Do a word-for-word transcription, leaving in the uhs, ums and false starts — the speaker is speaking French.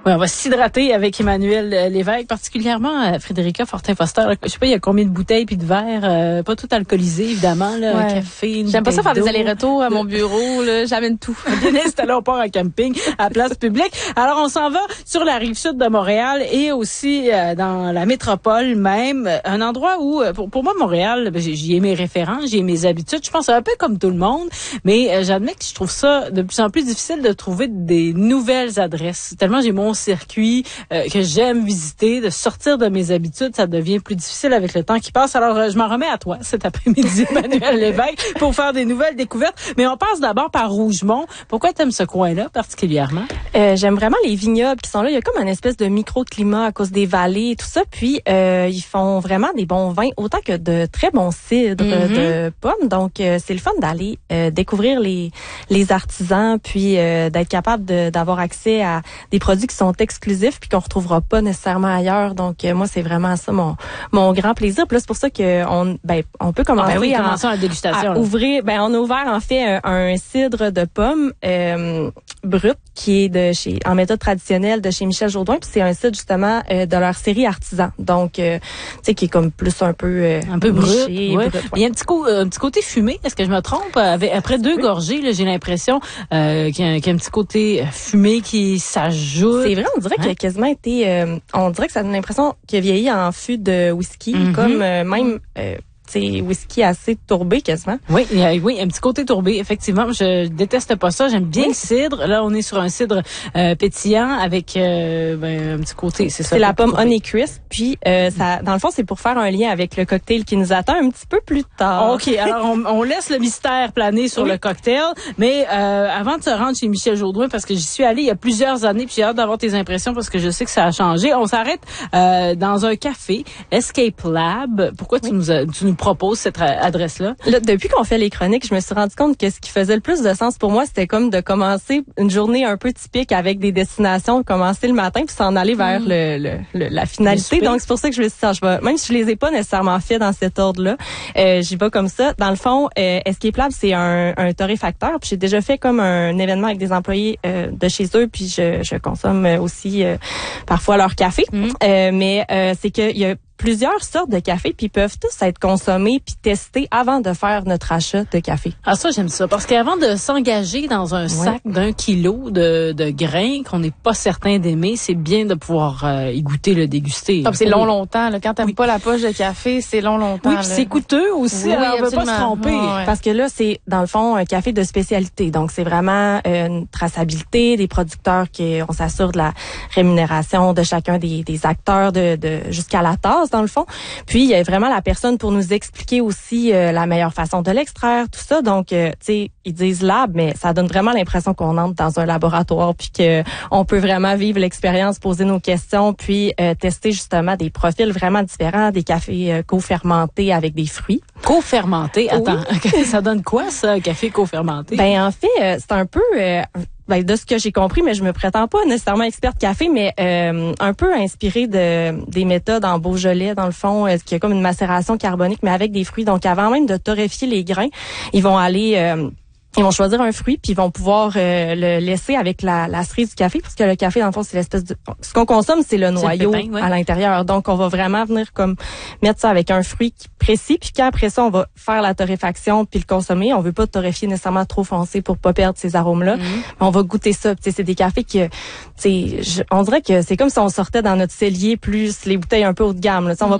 Oui, on va s'hydrater avec Emmanuel Lévesque, particulièrement euh, Frédérica Fortin-Foster. Là, je sais pas, il y a combien de bouteilles puis de verres, euh, pas tout alcoolisé évidemment, là, ouais. un café, une J'aime pas ça faire d'eau. des allers-retours à mon bureau, là, j'amène tout. Bien installé, on part en camping à la place publique. Alors, on s'en va sur la rive sud de Montréal et aussi euh, dans la métropole même. Un endroit où, pour, pour moi, Montréal, j'y ai mes références, j'y ai mes habitudes. Je pense un peu comme tout le monde, mais euh, j'admets que je trouve ça de plus en plus difficile de trouver des nouvelles adresses. Tellement j'ai mon circuit euh, que j'aime visiter, de sortir de mes habitudes, ça devient plus difficile avec le temps qui passe. Alors, euh, je m'en remets à toi cet après-midi, Emmanuel Lévesque, pour faire des nouvelles découvertes. Mais on passe d'abord par Rougemont. Pourquoi tu aimes ce coin-là particulièrement? Euh, j'aime vraiment les vignobles qui sont là. Il y a comme un espèce de micro-climat à cause des vallées et tout ça. Puis, euh, ils font vraiment des bons vins, autant que de très bons cidres mm-hmm. de pommes. Donc, euh, c'est le fun d'aller euh, découvrir les les artisans, puis euh, d'être capable de, d'avoir accès à des produits qui sont exclusifs puis qu'on retrouvera pas nécessairement ailleurs. Donc, euh, moi, c'est vraiment ça mon mon grand plaisir. Puis là, c'est pour ça que on ben on peut commencer, ah ben oui, à, commençons la dégustation, à ouvrir. Ben, on a ouvert en fait un, un cidre de pommes euh, brut qui est de chez en méthode traditionnelle de chez Michel Jourdain. Puis c'est un cidre justement euh, de leur série artisan. Donc, euh, tu sais, qui est comme plus un peu euh, un peu brut. Niché, ouais. brut ouais. Il y a un petit, co- un petit côté fumé. Est-ce que je me trompe? Après deux oui. gorgées, là, j'ai l'impression euh, qu'il y, a, qu'il y a un petit côté fumé qui s'ajoute. C'est vrai, on dirait hein? qu'il a quasiment été... Euh, on dirait que ça donne l'impression qu'il a vieilli en fût de whisky, mm-hmm. comme euh, même... Euh, c'est whisky assez tourbé quasiment. Oui, il y a, oui, un petit côté tourbé, effectivement. Je déteste pas ça. J'aime bien oui. le cidre. Là, on est sur un cidre euh, pétillant avec euh, ben, un petit côté, c'est ça. C'est la pomme Honey Crisp. Puis, euh, ça, dans le fond, c'est pour faire un lien avec le cocktail qui nous attend un petit peu plus tard. OK, alors on, on laisse le mystère planer sur oui. le cocktail. Mais euh, avant de se rendre chez Michel Jourdain, parce que j'y suis allée il y a plusieurs années, puis j'ai hâte d'avoir tes impressions parce que je sais que ça a changé. On s'arrête euh, dans un café, Escape Lab. Pourquoi oui. tu nous as, tu nous propose cette adresse-là? Là, depuis qu'on fait les chroniques, je me suis rendu compte que ce qui faisait le plus de sens pour moi, c'était comme de commencer une journée un peu typique avec des destinations, commencer le matin puis s'en aller vers mmh. le, le, le la finalité. Donc c'est pour ça que je me suis dit, je vais, même si je les ai pas nécessairement fait dans cet ordre-là, euh, j'y vais comme ça. Dans le fond, euh, Escape Lab, c'est un, un torréfacteur. Puis j'ai déjà fait comme un événement avec des employés euh, de chez eux, puis je, je consomme aussi euh, parfois leur café. Mmh. Euh, mais euh, c'est que il y a plusieurs sortes de café, puis peuvent tous être consommés puis testés avant de faire notre achat de café. Ah ça, j'aime ça. Parce qu'avant de s'engager dans un sac oui. d'un kilo de, de grains qu'on n'est pas certain d'aimer, c'est bien de pouvoir euh, y goûter, le déguster. Comme c'est long, longtemps. Là. Quand t'aimes oui. pas la poche de café, c'est long, longtemps. Oui, puis c'est coûteux aussi. Oui, alors on ne veut pas se tromper. Ouais, ouais. Parce que là, c'est, dans le fond, un café de spécialité. Donc, c'est vraiment euh, une traçabilité des producteurs qu'on s'assure de la rémunération de chacun des, des acteurs de, de jusqu'à la tasse, dans le fond. Puis, il y a vraiment la personne pour nous expliquer aussi euh, la meilleure façon de l'extraire, tout ça. Donc, euh, tu sais, ils disent lab, mais ça donne vraiment l'impression qu'on entre dans un laboratoire puis que on peut vraiment vivre l'expérience, poser nos questions, puis euh, tester justement des profils vraiment différents, des cafés euh, co-fermentés avec des fruits. Co-fermentés? Attends, oui. Ça donne quoi, ça, un café co-fermenté? Ben, en fait, euh, c'est un peu... Euh, Ben, de ce que j'ai compris, mais je me prétends pas nécessairement experte café, mais euh, un peu inspiré de des méthodes en Beaujolais, dans le fond, euh, qui est comme une macération carbonique, mais avec des fruits. Donc, avant même de torréfier les grains, ils vont aller... Euh, Ils vont choisir un fruit puis ils vont pouvoir euh, le laisser avec la, la cerise du café parce que le café dans le fond c'est l'espèce de ce qu'on consomme c'est le noyau c'est le pépin, ouais. à l'intérieur. Donc on va vraiment venir comme mettre ça avec un fruit qui précis puis qu'après ça on va faire la torréfaction puis le consommer. On veut pas torréfier nécessairement trop foncé pour pas perdre ces arômes là. Mm-hmm. Mais on va goûter ça. Puis c'est des cafés que tu sais on dirait que c'est comme si on sortait dans notre cellier plus les bouteilles un peu haut de gamme là. Mm-hmm. On va